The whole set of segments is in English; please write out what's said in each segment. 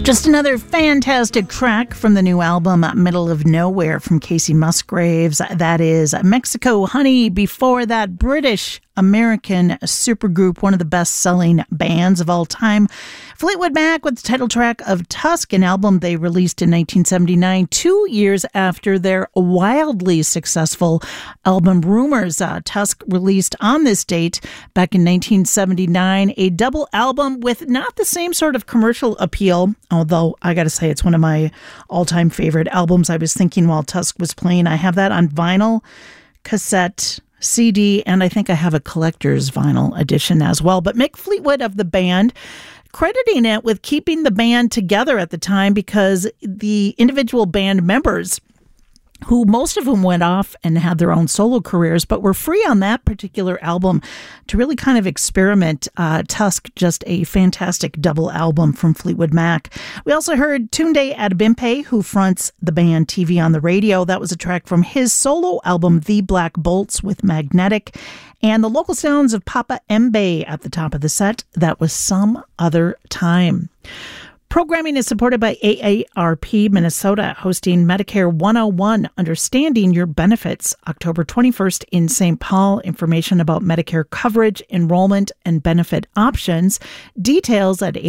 Just another fantastic track from the new album, Middle of Nowhere, from Casey Musgraves. That is Mexico Honey. Before that, British American supergroup, one of the best-selling bands of all time, Fleetwood Mac, with the title track of Tusk, an album they released in 1979, 2 years after their wildly successful album Rumors. Tusk released on this date back in 1979, a double album with not the same sort of commercial appeal, although I gotta say it's one of my all-time favorite albums. I was thinking while Tusk was playing, I have that on vinyl, cassette, CD, and I think I have a collector's vinyl edition as well. But Mick Fleetwood of the band, crediting it with keeping the band together at the time, because the individual band members, who most of them went off and had their own solo careers, but were free on that particular album to really kind of experiment. Tusk, just a fantastic double album from Fleetwood Mac. We also heard Tunde Adebimpe, who fronts the band TV on the Radio. That was a track from his solo album, The Black Bolts, with Magnetic. And the local sounds of Papa Mbe at the top of the set. That was Some Other Time. Programming is supported by AARP Minnesota, hosting Medicare 101, Understanding Your Benefits, October 21st in St. Paul. Information about Medicare coverage, enrollment, and benefit options. Details at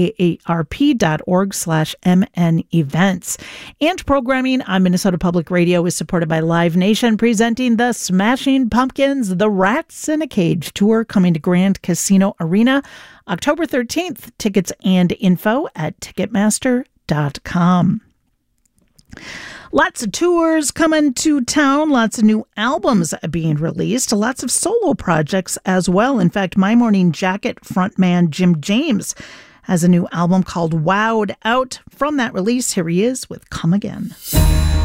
aarp.org/MN events. And programming on Minnesota Public Radio is supported by Live Nation, presenting the Smashing Pumpkins, The Rats in a Cage tour, coming to Grand Casino Arena October 13th. Tickets and info at Ticketmaster.com. Lots of tours coming to town, lots of new albums being released, lots of solo projects as well. In fact, My Morning Jacket frontman Jim James has a new album called Wowed Out. From that release, here he is with Come Again.